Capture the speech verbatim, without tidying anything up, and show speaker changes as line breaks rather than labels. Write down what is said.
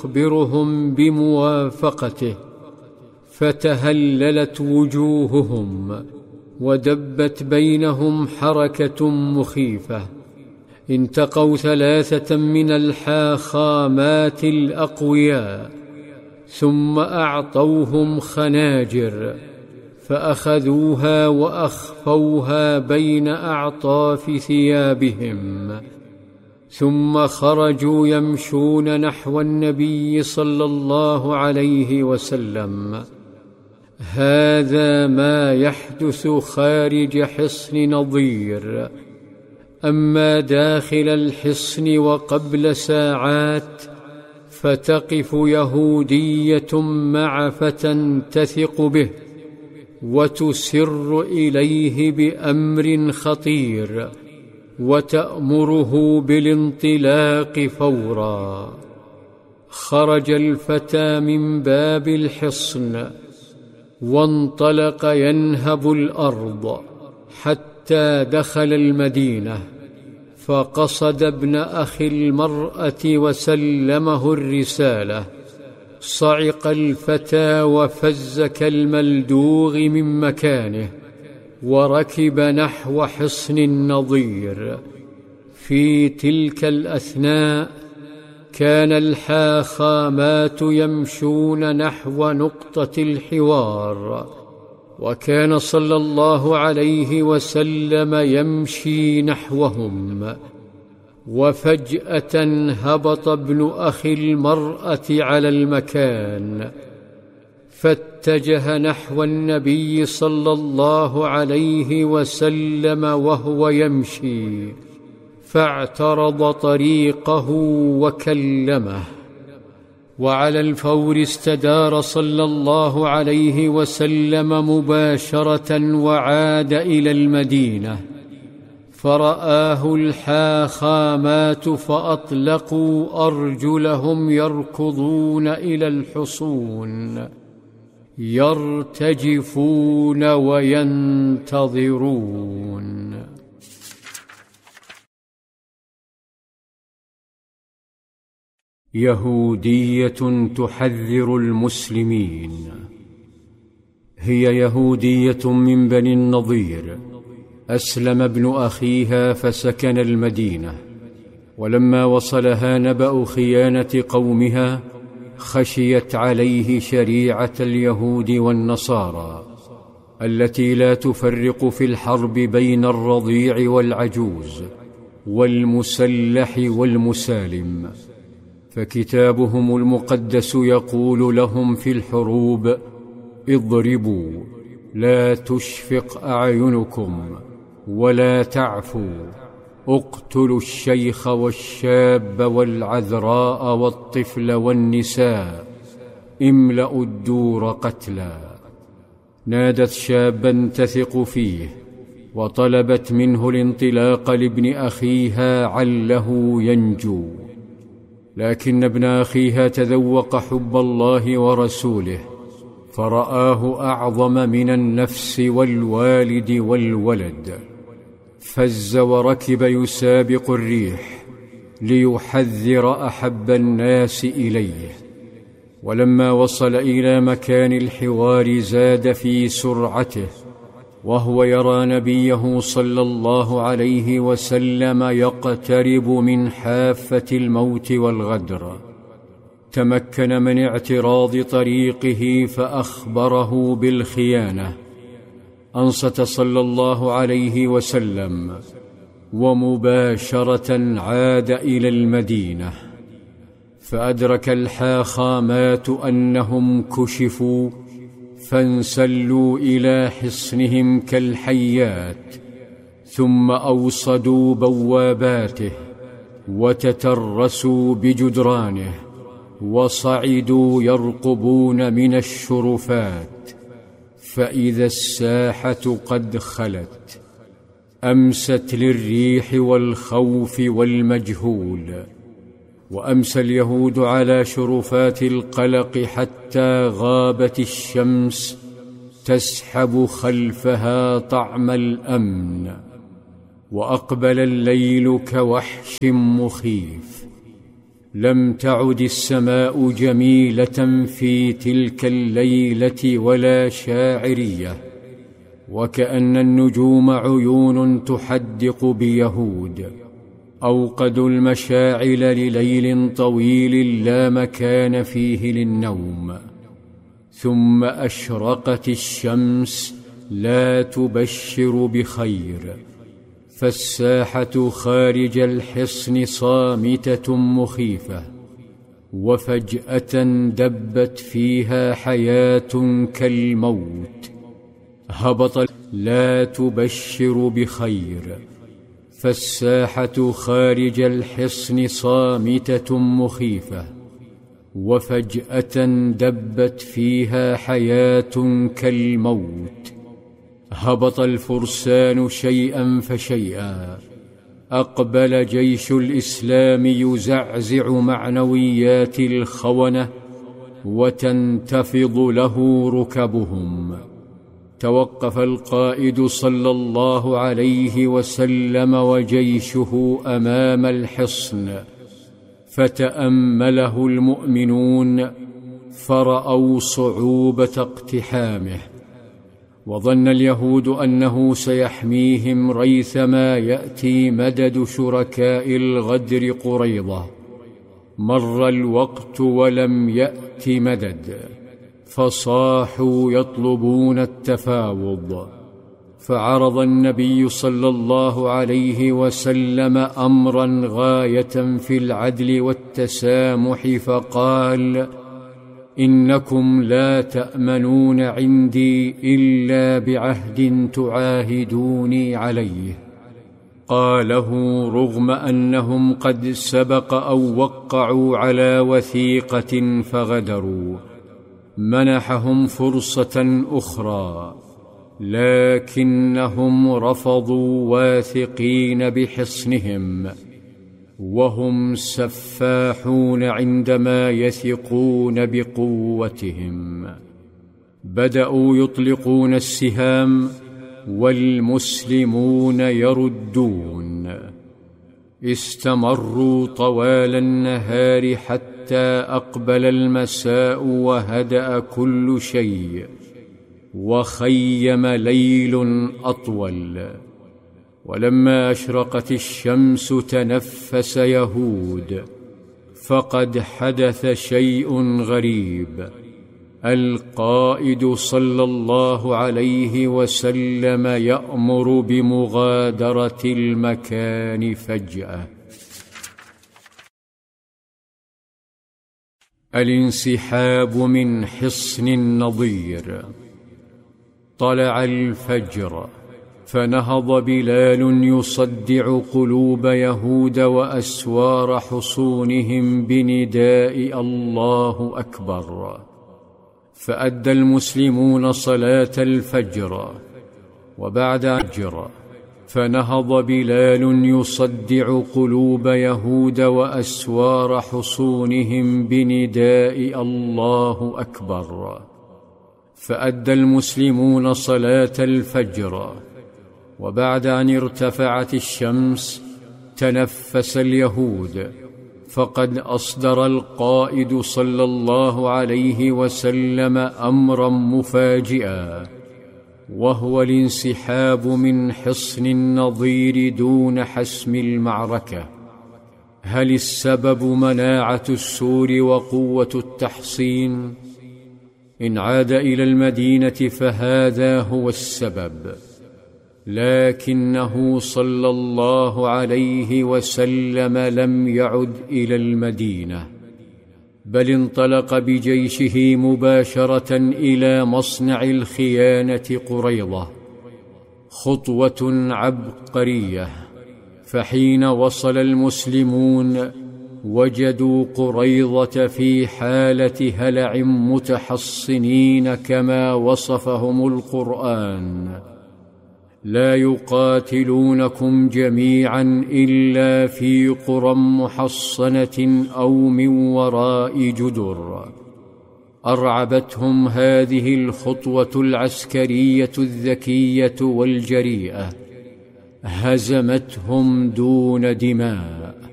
يخبرهم بموافقته، فتهللت وجوههم ودبت بينهم حركة مخيفة. انتقوا ثلاثة من الحاخامات الأقوياء، ثم أعطوهم خناجر فأخذوها وأخفوها بين أعطاف ثيابهم، ثم خرجوا يمشون نحو النبي صلى الله عليه وسلم. هذا ما يحدث خارج حصن نضير. أما داخل الحصن وقبل ساعات فتقف يهودية مع فتى تثق به وتسر إليه بأمر خطير وتأمره بالانطلاق فورا. خرج الفتى من باب الحصن وانطلق ينهب الأرض حتى دخل المدينة، فقصد ابن أخي المرأة وسلمه الرسالة. صعق الفتى وفز كالملدوغ من مكانه وركب نحو حصن النضير. في تلك الأثناء كان الحاخامات يمشون نحو نقطة الحوار، وكان صلى الله عليه وسلم يمشي نحوهم. وفجأة هبط ابن أخي المرأة على المكان، فاتجه نحو النبي صلى الله عليه وسلم وهو يمشي، فاعترض طريقه وكلمه. وعلى الفور استدار صلى الله عليه وسلم مباشرة وعاد إلى المدينة، فرآه الحاخامات فأطلقوا أرجلهم يركضون إلى الحصون، يرتجفون وينتظرون. يهودية تحذر المسلمين. هي يهودية من بني النضير، أسلم ابن أخيها فسكن المدينة، ولما وصلها نبأ خيانة قومها خشيت عليه شريعة اليهود والنصارى التي لا تفرق في الحرب بين الرضيع والعجوز والمسلح والمسالم. فكتابهم المقدس يقول لهم في الحروب: اضربوا، لا تشفق أعينكم ولا تعفوا، اقتلوا الشيخ والشاب والعذراء والطفل والنساء، املأوا الدور قتلا. نادت شابا تثق فيه وطلبت منه الانطلاق لابن أخيها عله ينجو، لكن ابن أخيها تذوق حب الله ورسوله فرآه أعظم من النفس والوالد والولد، فز وركب يسابق الريح ليحذر أحب الناس إليه. ولما وصل إلى مكان الحوار زاد في سرعته، وهو يرى نبيه صلى الله عليه وسلم يقترب من حافة الموت والغدر. تمكن من اعتراض طريقه فأخبره بالخيانة. أنصت صلى الله عليه وسلم ومباشرة عاد إلى المدينة، فأدرك الحاخامات أنهم كشفوا فانسلوا إلى حصنهم كالحيات، ثم أوصدوا بواباته وتترسوا بجدرانه وصعدوا يرقبون من الشرفات، فإذا الساحة قد خلت أمست للريح والخوف والمجهول. وأمسى اليهود على شرفات القلق حتى غابت الشمس تسحب خلفها طعم الأمن، وأقبل الليل كوحش مخيف. لم تعد السماء جميلة في تلك الليلة ولا شاعرية، وكأن النجوم عيون تحدق بيهود. أوقدوا المشاعل لليل طويل لا مكان فيه للنوم، ثم أشرقت الشمس لا تبشر بخير، فالساحة خارج الحصن صامتة مخيفة، وفجأة دبت فيها حياة كالموت. هبط لا تبشر بخير، فالساحة خارج الحصن صامتة مخيفة، وفجأة دبت فيها حياة كالموت. هبط الفرسان شيئا فشيئا، أقبل جيش الإسلام يزعزع معنويات الخونة وتنتفض له ركبهم. توقف القائد صلى الله عليه وسلم وجيشه أمام الحصن، فتأمله المؤمنون فرأوا صعوبة اقتحامه، وظن اليهود أنه سيحميهم ريثما يأتي مدد شركاء الغدر قريظة. مر الوقت ولم يأت مدد، فصاحوا يطلبون التفاوض، فعرض النبي صلى الله عليه وسلم أمرا غاية في العدل والتسامح، فقال: إنكم لا تأمنون عندي إلا بعهد تعاهدوني عليه. قاله رغم أنهم قد سبق أو وقعوا على وثيقة فغدروا. منحهم فرصة أخرى، لكنهم رفضوا واثقين بحصنهم، وهم سفاحون عندما يثقون بقوتهم. بدأوا يطلقون السهام والمسلمون يردون. استمروا طوال النهار حتى أقبل المساء وهدأ كل شيء، وخيم ليل أطول. ولما أشرقت الشمس تنفس يهود، فقد حدث شيء غريب. القائد صلى الله عليه وسلم يأمر بمغادرة المكان فجأة. الانسحاب من حصن النضير. طلع الفجر، فنهض بلال يصدع قلوب يهود وأسوار حصونهم بنداء الله أكبر. فأدى المسلمون صلاة الفجر، وبعد الفجر فنهض بلال يصدع قلوب يهود وأسوار حصونهم بنداء الله أكبر. فأدى المسلمون صلاة الفجر، وبعد أن ارتفعت الشمس تنفس اليهود، فقد أصدر القائد صلى الله عليه وسلم أمرا مفاجئا، وهو الانسحاب من حصن النضير دون حسم المعركة. هل السبب مناعة السور وقوة التحصين؟ إن عاد إلى المدينة فهذا هو السبب، لكنه صلى الله عليه وسلم لم يعد إلى المدينة، بل انطلق بجيشه مباشرة إلى مصنع الخيانة قريظة. خطوة عبقرية. فحين وصل المسلمون وجدوا قريظة في حالة هلع متحصنين كما وصفهم القرآن. لا يقاتلونكم جميعا إلا في قرى محصنة أو من وراء جدر. أرعبتهم هذه الخطوة العسكرية الذكية والجريئة، هزمتهم دون دماء.